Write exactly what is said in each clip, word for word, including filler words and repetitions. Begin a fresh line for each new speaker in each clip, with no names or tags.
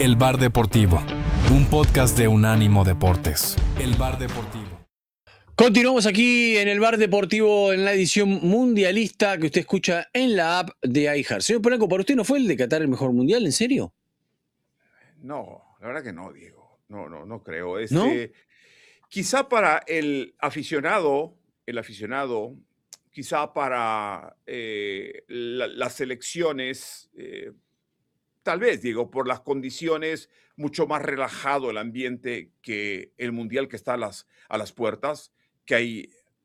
El Bar Deportivo, un podcast de Unánimo Deportes. El Bar Deportivo.
Continuamos aquí en el Bar Deportivo en la edición mundialista que usted escucha en la app de iHeart. Señor Polanco, ¿para usted no fue el de Qatar el mejor mundial? ¿En serio?
No, la verdad que no, Diego. No, no, no creo. Este,
¿No?
Quizá para el aficionado, el aficionado, quizá para eh, la- las selecciones, eh, tal vez, Diego, por las condiciones, mucho más relajado el ambiente que el mundial que está a las, a las puertas, que hay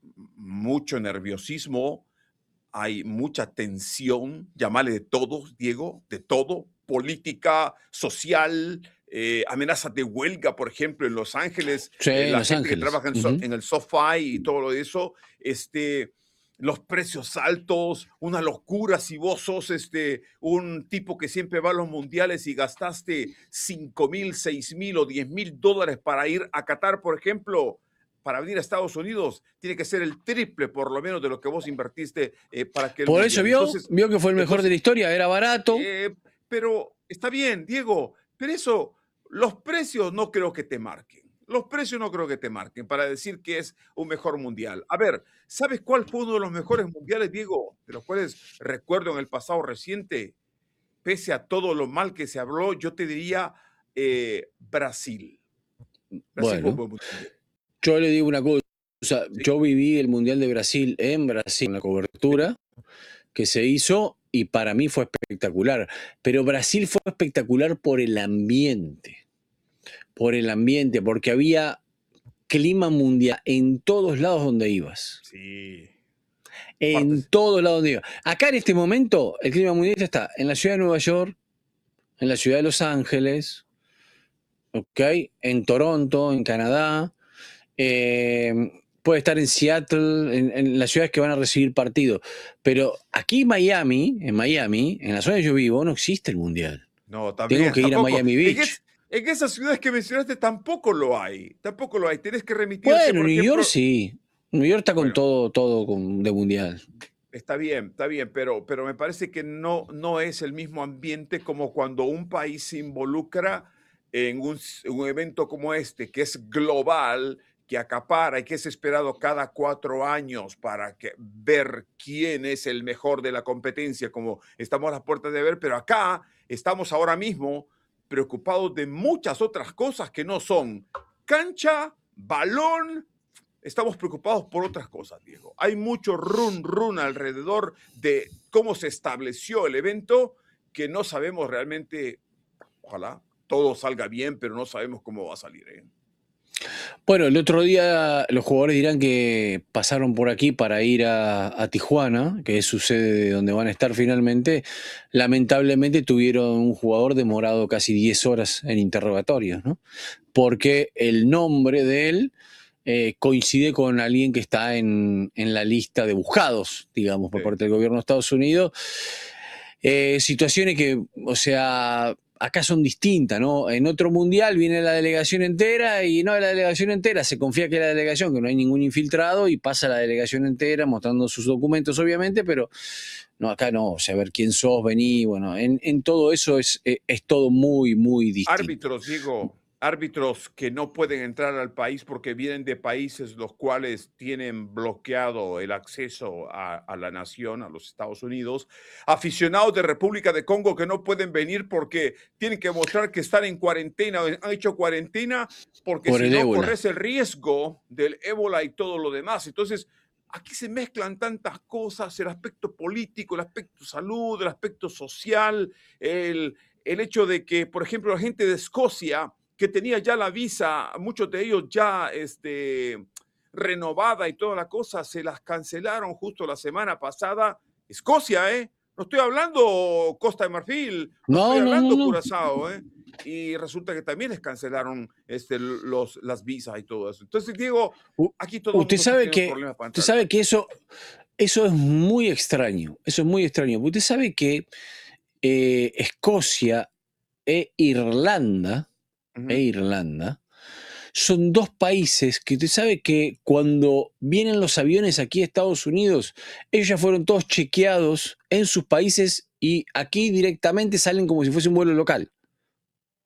mucho nerviosismo, hay mucha tensión, llámale de todo, Diego, de todo, política, social, eh, amenazas de huelga, por ejemplo, en Los Ángeles,
Sí,
eh,
en
la
Los
gente que
Ángeles.
trabaja en, so-
Ujú.
en el SoFi y todo lo de eso, este, los precios altos, una locura si vos sos este, un tipo que siempre va a los mundiales y gastaste cinco mil, seis mil o diez mil dólares para ir a Qatar, por ejemplo. Para venir a Estados Unidos tiene que ser el triple por lo menos de lo que vos invertiste eh, para que el
Por eso
mundial.
vio,
Entonces,
vio que fue el mejor de
entonces
la historia, era barato.
eh, pero está bien, Diego, pero eso, los precios no creo que te marquen. Los precios no creo que te marquen para decir que es un mejor mundial. A ver, ¿sabes cuál fue uno de los mejores mundiales, Diego? De los cuales recuerdo en el pasado reciente, pese a todo lo mal que se habló, yo te diría eh, Brasil. Brasil fue un
Bueno,
buen mundial.
yo le digo una cosa.
¿Sí?
Yo viví el Mundial de Brasil en Brasil, en la cobertura que se hizo y para mí fue espectacular. Pero Brasil fue espectacular por el ambiente, por el ambiente, porque había clima mundial en todos lados donde ibas.
Sí.
En
Aparte,
todos lados donde ibas. Acá en este momento el clima mundial está en la ciudad de Nueva York, en la ciudad de Los Ángeles, ¿ok? En Toronto, en Canadá. Eh, puede estar en Seattle, en, en las ciudades que van a recibir partidos. Pero aquí en Miami, en Miami, en la zona donde yo vivo, no existe el mundial.
no,
Tengo
también,
que ir a
tampoco.
Miami
En,
Beach.
es- en esas ciudades que mencionaste tampoco lo hay. Tampoco lo hay. Tienes que remitirte,
Bueno,
por
New York
ejemplo.
sí. New York está con
Bueno,
todo, todo con- de mundial.
está bien, está bien, pero, pero me parece que no, no es el mismo ambiente como cuando un país se involucra en un, s- un evento como este, que es global, que acapara y que es esperado cada cuatro años para que, ver quién es el mejor de la competencia, como estamos a las puertas de ver, pero acá estamos ahora mismo preocupados de muchas otras cosas que no son cancha, balón. Estamos preocupados por otras cosas, Diego. Hay mucho run run alrededor de cómo se estableció el evento que no sabemos realmente. Ojalá todo salga bien, pero no sabemos cómo va a salir, ¿eh?
Bueno, el otro día los jugadores dirán que pasaron por aquí para ir a, a Tijuana, que es su sede donde van a estar finalmente. Lamentablemente tuvieron un jugador demorado casi diez horas en interrogatorios, ¿no? Porque el nombre de él eh, coincide con alguien que está en, en la lista de buscados, digamos, por
Sí.
parte del gobierno de Estados Unidos. Eh, situaciones que, o sea, acá son distintas, ¿no? En otro mundial viene la delegación entera y no la delegación entera, se confía que es la delegación, que no hay ningún infiltrado y pasa la delegación entera mostrando sus documentos, obviamente, pero no, acá no, o sea, a ver quién sos, vení, bueno, en, en todo eso es, es, es todo muy, muy distinto.
Árbitros, digo, árbitros que no pueden entrar al país porque vienen de países los cuales tienen bloqueado el acceso a, a la nación, a los Estados Unidos. Aficionados de República de Congo que no pueden venir porque tienen que mostrar que están en cuarentena, han hecho cuarentena, porque
Por
si
el
no
ébola.
corres el riesgo del ébola y todo lo demás. Entonces, aquí se mezclan tantas cosas, el aspecto político, el aspecto salud, el aspecto social, el, el hecho de que, por ejemplo, la gente de Escocia, que tenía ya la visa, muchos de ellos ya este, renovada y toda la cosa, se las cancelaron justo la semana pasada. Escocia, ¿eh? No estoy hablando Costa de Marfil, no estoy
No, no, no,
hablando
no.
Curazao, ¿eh? Y resulta que también les cancelaron este, los, las visas y todo eso. Entonces, Diego,
U-
aquí todo el
Usted
mundo está
sabe
teniendo
que,
problemas para
usted
entrar al
sabe que
país.
eso, eso es muy extraño, eso es muy extraño. Usted sabe que eh, Escocia e Irlanda, e
Ujú.
Irlanda, son dos países que usted sabe que cuando vienen los aviones aquí a Estados Unidos, ellos ya fueron todos chequeados en sus países y aquí directamente salen como si fuese un vuelo local.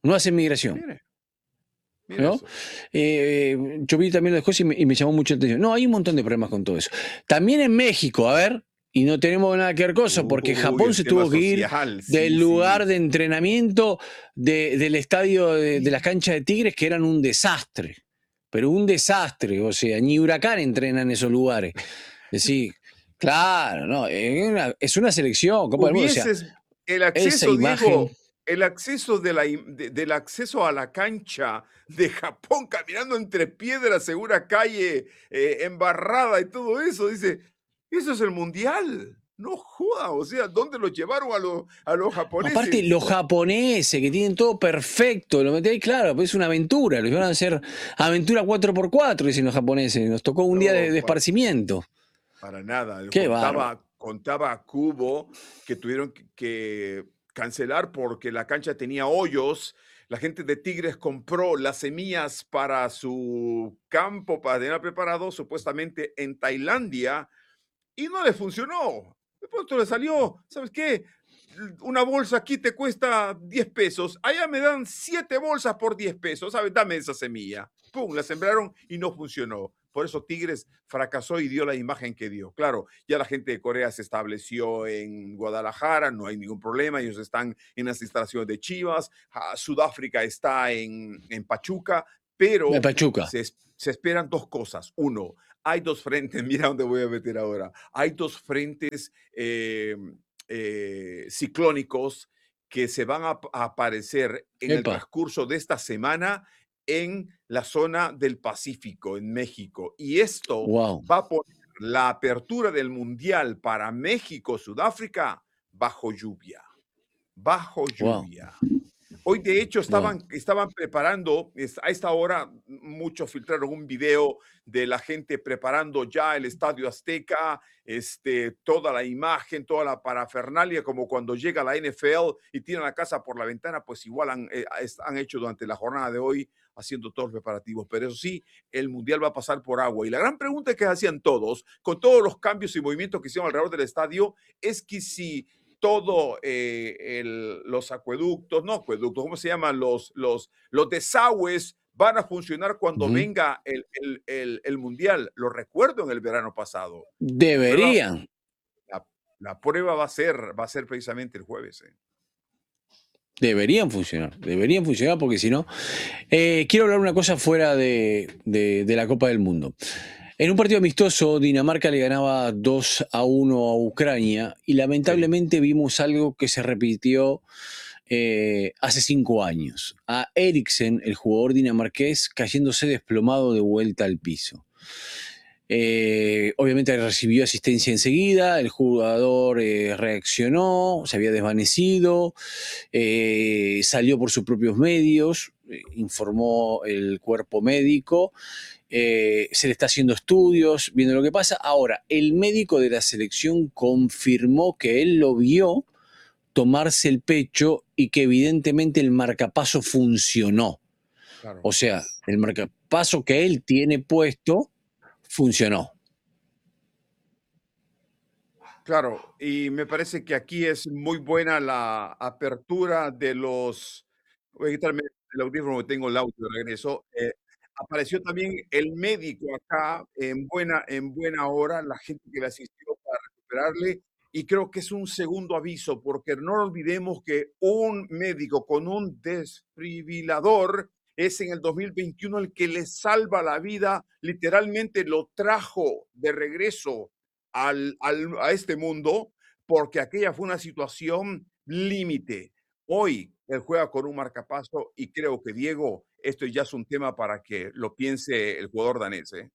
no hacen migración.
Mire, mire
¿No?
eso.
Eh, yo vi también las cosas y me, y me llamó mucho la atención. No, hay un montón de problemas con todo eso. También en México, a ver, y no tenemos nada que ver con eso, porque
Uy,
Japón
el
se
tema
tuvo que ir
social,
del
sí,
lugar
sí.
de entrenamiento de- del estadio de, de las canchas de Tigres, que eran un desastre. Pero un desastre, o sea, ni Huracán entrena en esos lugares. Es decir, claro, no, es una, es una selección, Copa del Mundo, o sea,
Hubieses el
esa
acceso,
imagen.
Diego, el acceso de la, im- de- del acceso a la cancha de Japón caminando entre piedras, segura calle, eh, embarrada y todo eso, dice, eso es el mundial. No joda, o sea, ¿dónde los llevaron a, los a los
Aparte,
japoneses?
los japoneses que tienen todo perfecto, lo metéis claro, pues es una aventura, lo iban a hacer aventura cuatro por cuatro, dicen los japoneses. Nos tocó un día de,
No,
de
para,
esparcimiento.
para nada. Lo
Qué bárbaro.
Contaba, contaba a Cubo que tuvieron que, que cancelar porque la cancha tenía hoyos. La gente de Tigres compró las semillas para su campo, para tener preparado supuestamente en Tailandia, y no le funcionó. De pronto le salió, ¿sabes qué? Una bolsa aquí te cuesta diez pesos, allá me dan siete bolsas por diez pesos, ¿sabes? Dame esa semilla. Pum, la sembraron y no funcionó. Por eso Tigres fracasó y dio la imagen que dio. Claro, ya la gente de Corea se estableció en Guadalajara, no hay ningún problema, ellos están en las instalaciones de Chivas, ah, Sudáfrica está en, en Pachuca, pero
De Pachuca.
se, se esperan dos cosas. Uno, hay dos frentes, mira dónde voy a meter ahora, hay dos frentes eh, eh, ciclónicos que se van a, a aparecer en el
Epa.
transcurso de esta semana en la zona del Pacífico, en México. Y esto
Wow.
va a poner la apertura del Mundial para México, Sudáfrica, bajo lluvia. Bajo
Wow.
lluvia. Hoy, de hecho,
Wow.
estaban, estaban preparando, es- a esta hora, muchos filtraron un video de la gente preparando ya el Estadio Azteca, este, toda la imagen, toda la parafernalia, como cuando llega la N F L y tiran la casa por la ventana, pues igual han, eh, es- han hecho durante la jornada de hoy, haciendo todos los preparativos. Pero eso sí, el Mundial va a pasar por agua. Y la gran pregunta que hacían todos, con todos los cambios y movimientos que hicieron alrededor del estadio, es que si todo eh, el- los acueductos, no acueductos, ¿cómo se llaman? Los, los, los desagües van a funcionar cuando
Ujú.
venga el, el- el- el Mundial. Lo recuerdo en el verano pasado. La prueba,
Deberían.
la, la prueba va a ser, va a ser precisamente el jueves. ¿eh?
Deberían funcionar, deberían funcionar porque si no... Eh, quiero hablar una cosa fuera de, de- de la Copa del Mundo. En un partido amistoso, Dinamarca le ganaba dos a uno a Ucrania y
Sí,
lamentablemente vimos algo que se repitió eh, hace cinco años. A Eriksen, el jugador dinamarqués, cayéndose desplomado de vuelta al piso. Eh, obviamente recibió asistencia enseguida, el jugador eh, reaccionó, se había desvanecido, eh, salió por sus propios medios, eh, informó el cuerpo médico, eh, se le está haciendo estudios, viendo lo que pasa. Ahora, el médico de la selección confirmó que él lo vio tomarse el pecho y que evidentemente el marcapaso funcionó.
claro.
O sea, el marcapaso que él tiene puesto funcionó.
Claro, y me parece que aquí es muy buena la apertura de los... Voy a quitarme el audífono, porque tengo el audio de regreso. Eh, apareció también el médico acá en buena, en buena hora, la gente que le asistió para recuperarle, y creo que es un segundo aviso, porque no olvidemos que un médico con un desfibrilador es en el dos mil veintiuno el que le salva la vida, literalmente lo trajo de regreso al, al- a este mundo, porque aquella fue una situación límite. Hoy él juega con un marcapaso y creo que, Diego, esto ya es un tema para que lo piense el jugador danés. ¿eh?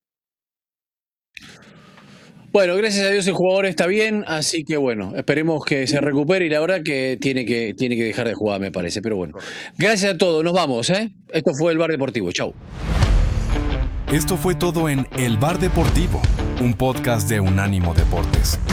Bueno, gracias a Dios el jugador está bien, así que bueno, esperemos que se recupere y la verdad que tiene que, tiene que dejar de jugar, me parece, pero bueno.
Correcto.
Gracias a todos, nos vamos, ¿eh? Esto fue el Bar Deportivo, chau.
Esto fue todo en El Bar Deportivo, un podcast de Unánimo Deportes.